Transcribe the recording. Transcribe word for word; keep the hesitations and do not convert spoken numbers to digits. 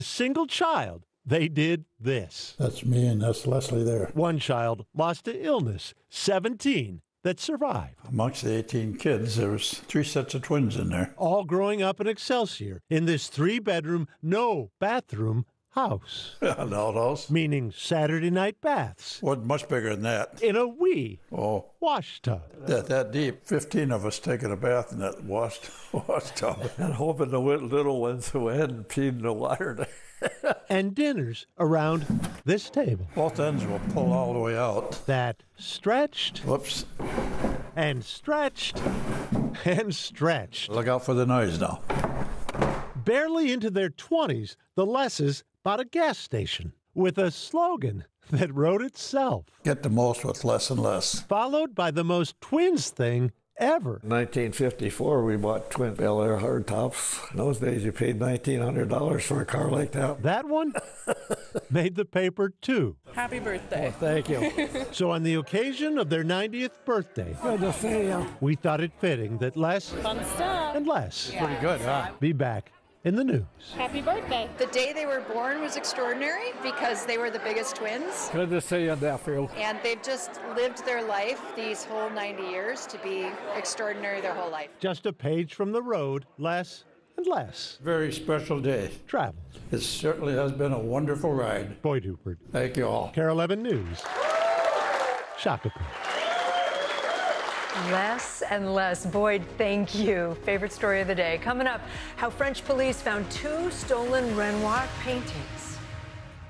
Single child, they did this. That's me and that's Leslie there. One child lost to illness, seventeen that survived. Amongst the eighteen kids, there was three sets of twins in there. All growing up in Excelsior in this three-bedroom, no-bathroom house. An outhouse. Meaning Saturday night baths. Wasn't much bigger than that. In a wee Oh, wash tub. that that deep. Fifteen of us taking a bath in that wash, wash tub. And hoping the little ones who hadn't peed in the water. And dinners around this table. Both ends will pull all the way out. That stretched Whoops. and stretched and stretched. Look out for the noise now. Barely into their twenties, the Lesses bought a gas station with a slogan that wrote itself. Get the most with less and less. Followed by the most twins thing ever. nineteen fifty-four, we bought twin Bel Air hardtops. In those days, you paid nineteen hundred dollars for a car like that. That one made the paper too. Happy birthday. Thank you. So on the occasion of their ninetieth birthday, Good to see you. we thought it fitting that Les Fun stuff. and Les Pretty good, huh? be back in the news. Happy birthday. The day they were born was extraordinary because they were the biggest twins. Good to see you, nephew. And they've just lived their life these whole ninety years to be extraordinary their whole life. Just a page from the road, Les and Les Very special day. traveled. It certainly has been a wonderful ride. Boyd Hubert, Thank you all. K A R E eleven News, Shakopee. Less and less. Boyd, thank you. Favorite story of the day. Coming up, how French police found two stolen Renoir paintings.